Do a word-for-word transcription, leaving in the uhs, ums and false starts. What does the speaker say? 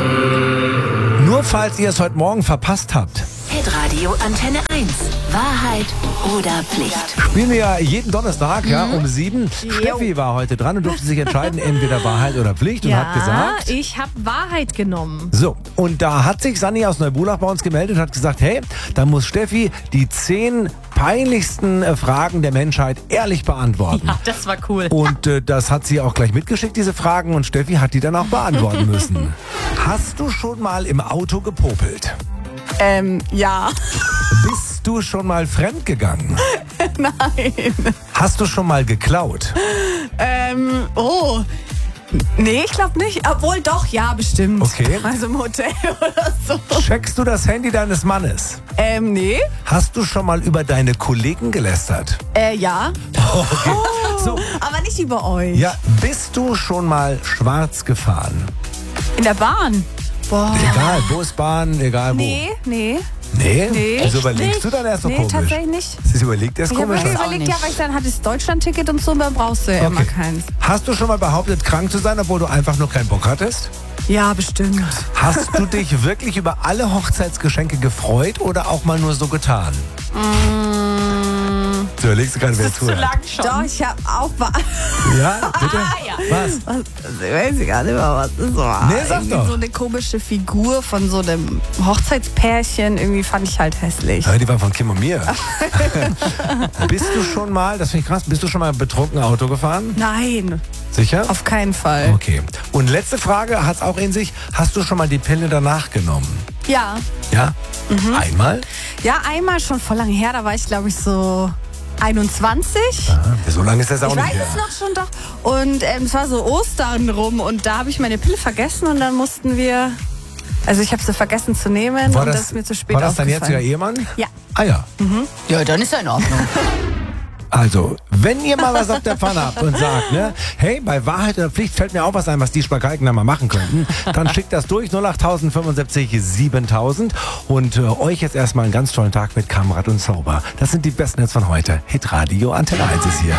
Nur falls ihr es heute Morgen verpasst habt. Hitradio Antenne eins. Wahrheit oder Pflicht? Spielen wir ja jeden Donnerstag, mhm. ja, um sieben. Jo. Steffi war heute dran und durfte sich entscheiden, entweder Wahrheit oder Pflicht, und ja, hat gesagt... ich habe Wahrheit genommen. So, und da hat sich Sanni aus Neubulach bei uns gemeldet und hat gesagt, hey, da muss Steffi die zehn peinlichsten äh, Fragen der Menschheit ehrlich beantworten. Ja, das war cool. Und äh, das hat sie auch gleich mitgeschickt, diese Fragen, und Steffi hat die dann auch beantworten müssen. Hast du schon mal im Auto gepopelt? Ähm, ja. Bist du schon mal fremdgegangen? Nein. Hast du schon mal geklaut? Ähm, oh. Nee, ich glaube nicht. Obwohl doch, ja, bestimmt. Okay. Also im Hotel oder so. Checkst du das Handy deines Mannes? Ähm, nee. Hast du schon mal über deine Kollegen gelästert? Äh, ja. Okay. Oh, so. Aber nicht über euch. Ja, bist du schon mal schwarz gefahren? In der Bahn. Boah. Egal, Busbahn, egal wo. Nee, nee. Nee? Nee. Also Echt überlegst nicht? du dann erst so nee, komisch? tatsächlich nicht. Sie überlegt erst Ich habe komisch. mir was? überlegt, ja, weil ich dann hatte das Deutschlandticket und so, dann brauchst du ja immer keins. Hast du schon mal behauptet, krank zu sein, obwohl du einfach nur keinen Bock hattest? Ja, bestimmt. Hast du dich wirklich über alle Hochzeitsgeschenke gefreut oder auch mal nur so getan? Mm. Du überlegst gerade, wer zuhört. schon. Doch, ich habe auch... Ja, bitte? Ah, ja. Was? Was, ich weiß gar nicht mehr, was das war. Nee, sag irgendwie doch. so eine komische Figur von so einem Hochzeitspärchen. Irgendwie fand ich halt hässlich. Ja, die war von Kim und mir. Bist du schon mal, das finde ich krass, bist du schon mal betrunken Auto gefahren? Nein, Sicher? auf keinen Fall. Okay. Und letzte Frage, hat es auch in sich, hast du schon mal die Pille danach genommen? Ja. Ja? Einmal? Ja, einmal schon voll lange her. Da war ich, glaube ich, so einundzwanzig. Aha, so lange ist das auch Ich nicht weiß her. es noch schon doch. Und ähm, es war so Ostern rum und da habe ich meine Pille vergessen und dann mussten wir... Also ich habe sie vergessen zu nehmen War und das, das ist mir zu spät war das dein aufgefallen. jetziger Ehemann? Ja. Ah ja. Ja, dann ist ja in Ordnung. Also, wenn ihr mal was auf der Pfanne habt und sagt, ne, hey, bei Wahrheit oder Pflicht fällt mir auch was ein, was die Spakalken da mal machen könnten, dann schickt das durch null acht fünfundsiebzig siebentausend und äh, euch jetzt erstmal einen ganz tollen Tag mit Kamrat und Zauber. Das sind die besten Hits von heute. Hitradio Antenne eins ist hier.